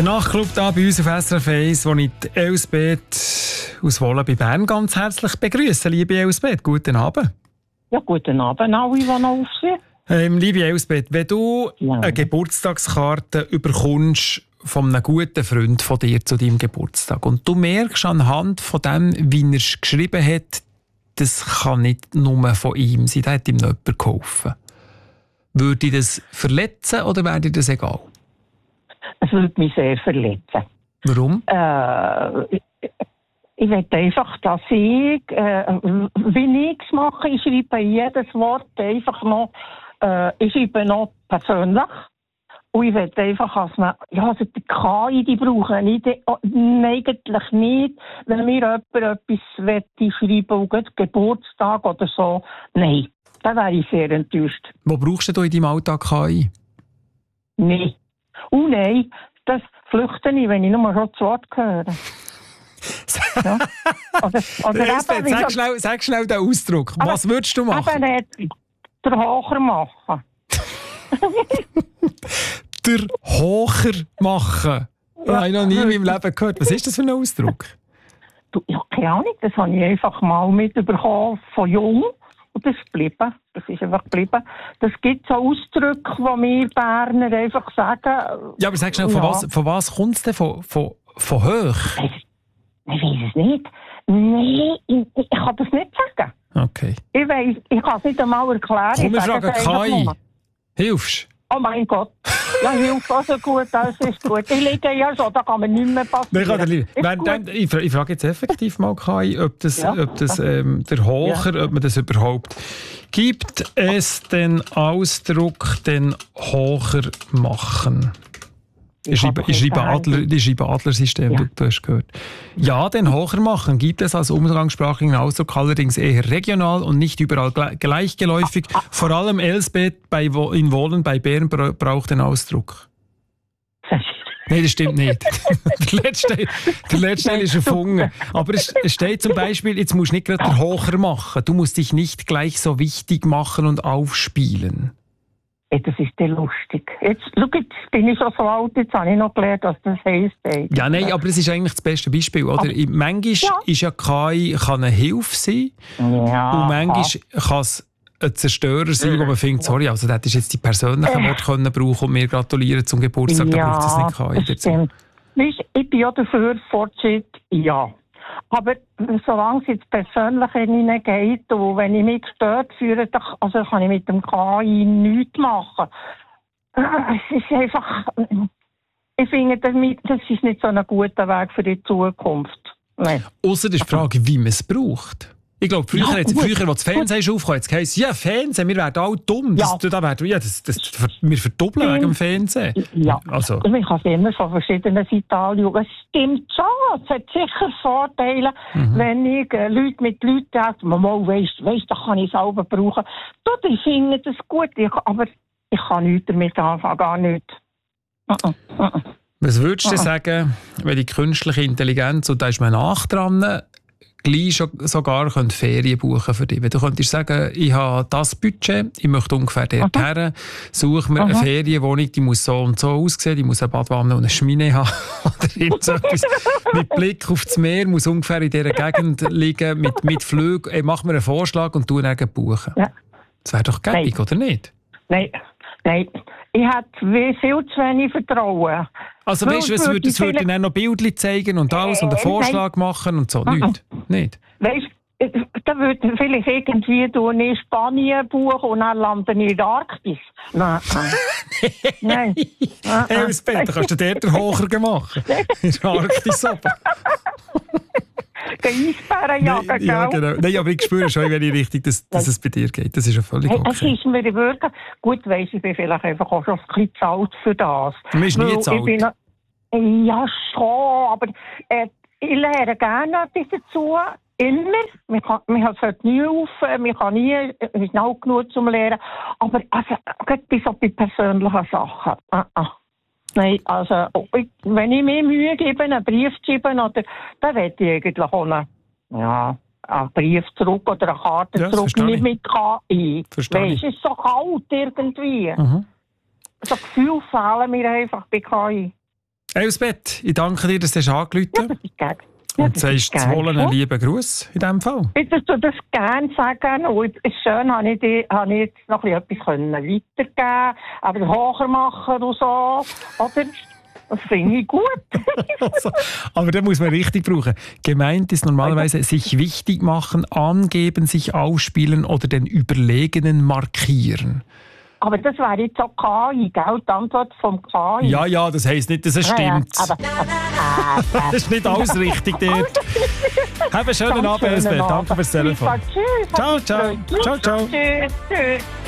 Der Nachtclub hier bei uns auf SRF 1, wo ich die Elsbeth aus Wohlen bei Bern ganz herzlich begrüße. Liebe Elsbeth, guten Abend. Ja, guten Abend alle, die noch auf sind. Liebe Elsbeth, wenn du eine Geburtstagskarte bekommst von einem guten Freund von dir zu deinem Geburtstag und du merkst anhand von dem, wie er es geschrieben hat, das kann nicht nur von ihm sein, da hat ihm noch jemand geholfen. Würde dich das verletzen oder wäre dir das egal? Es würde mich sehr verletzen. Warum? Ich will einfach, dass ich, wie ich es mache, ich schreibe jedes Wort einfach noch, ich schreibe noch persönlich. Und ich will einfach, dass man, ja, also die KI, die brauchen nicht, eigentlich nicht, wenn mir jemand etwas schreiben will, und Geburtstag oder so. Nein, da wäre ich sehr enttäuscht. Wo brauchst du in deinem Alltag KI? Nein. Nein, das flüchte ich, wenn ich nur schon das Wort höre. Ja. Sag schnell den Ausdruck. Was würdest du machen? Eben der Hocher machen. Der Hocher machen? Das habe ich noch nie in meinem Leben gehört. Was ist das für ein Ausdruck? Ja, keine Ahnung. Das habe ich einfach mal mitbekommen von Jung. Und das ist geblieben. Das ist einfach geblieben. Das gibt so Ausdrücke, die wir Berner einfach sagen. Ja, aber sag schnell, von was kommt es denn? Von hoch? Ich weiß es nicht. Nein, ich kann das nicht sagen. Okay. Ich kann es nicht einmal erklären. Komm, wir fragen KI. Hilfst du? Oh mein Gott. Ja, hilft auch so gut, das ist gut. Ich liege ja so, da kann man nicht mehr passieren. Ich frage jetzt effektiv mal KI, ob der Hocher, ob man das überhaupt gibt. Es den Ausdruck, den Hocher machen? Ich schreibe Adlersystem, du hast gehört. Ja, den Hocher machen gibt es als umgangssprachlichen Ausdruck, allerdings eher regional und nicht überall gleichgeläufig. Vor allem Elsbeth in Wohlen bei Bern braucht den Ausdruck. Nein, das stimmt nicht. der letzte ist erfunden. Aber es steht zum Beispiel, jetzt musst du nicht gerade den Hocher machen. Du musst dich nicht gleich so wichtig machen und aufspielen. Das ist ja lustig. Jetzt bin ich schon so alt, jetzt habe ich noch gelernt, was das heisst. Ja, nein, aber es ist eigentlich das beste Beispiel. Oder? Manchmal ist ja KI eine Hilfe sein. Ja, und manchmal kann es ein Zerstörer sein, wo man findet, sorry, also das ist jetzt die persönlichen Worte können brauchen und mir gratulieren zum Geburtstag, da braucht es nicht KI dazu. Ich bin ja dafür, Fortschritt, ja. Aber solange es ins Persönliche hineingeht und wenn ich mich gestört fühle, also kann ich mit dem KI nichts machen. Es ist einfach, ich finde, das ist nicht so ein guter Weg für die Zukunft. Ausser der Frage, wie man es braucht. Ich glaube, früher, als das Fernsehen aufkam, hat es geheißen, ja, Fernsehen, wir werden alle dumm. Wir verdoppeln wegen dem Fernsehen. Ja, also. Ich kann es immer von verschiedenen Seiten anschauen. Es stimmt schon, es hat sicher Vorteile, wenn ich Leute mit Leuten sage, mal weisst, da kann ich es selber brauchen. Ich finde das gut, aber ich kann nichts damit anfangen, gar nichts. Was würdest du sagen, wenn die künstliche Intelligenz, und da ist man nach dran, gleich sogar Ferien buchen für dich. Wenn du könntest sagen, ich habe das Budget, ich möchte ungefähr dorthin, suche mir eine Ferienwohnung, die muss so und so aussehen, die muss eine Badwanne und eine Schmine haben oder irgendetwas mit Blick auf das Meer, muss ungefähr in dieser Gegend liegen, mit Flügen. Mach mir einen Vorschlag und du dann buchen. Ja. Das wäre doch gäbig, oder nicht? Nein. Ich habe viel zu wenig Vertrauen. Also weißt du, es würde dann noch Bildchen zeigen und alles und einen Vorschlag machen und so? Nicht? Weißt du, da würde vielleicht irgendwie in Spanien buchen und dann landen in der Arktis. Nein. Hey, Peter, kannst du dort den Hocher machen? In der Arktis oben. Eisbären jagen, ja, genau. Nein, aber ich spüre schon, wenn ich richtig, dass es bei dir geht. Das ist ja völlig okay. Es ist mir wirklich, gut weiss, ich bin vielleicht einfach auch schon ein bisschen zu alt für das. Du bist nie zu alt. Ja, schon, aber ich lerne gerne etwas dazu. Immer. Man hört nie auf, man kann nie schnell genug zum Lernen. Aber also, gerade bei persönlichen Sachen. Nein, also, wenn ich mir Mühe gebe, einen Brief zu schreiben, dann will ich eigentlich auch einen Brief zurück oder eine Karte zurück, nicht mit KI. Weißt, es ist so kalt irgendwie. So Gefühle fehlen mir einfach bei KI. Elsbeth, ich danke dir, dass du angerufen hast. Ja, das ist gerne. Und sagst zu Wohl einen lieben Gruß in diesem Fall. Ich würde das gerne sagen. Und es ist schön, habe ich jetzt noch etwas weitergeben, aber hocher machen und so. Oder? Das finde ich gut. Also, aber da muss man richtig brauchen. Gemeint ist normalerweise sich wichtig machen, angeben, sich ausspielen oder den Überlegenen markieren. Aber das wäre jetzt auch KI, gell? Die Antwort vom KI. Ja, das heisst nicht, dass es stimmt. Ja, das ist nicht alles richtig dort. Hab einen schönen Abend, Elsbeth. Danke fürs Telefon. Tschüss. Ciao. Tschüss.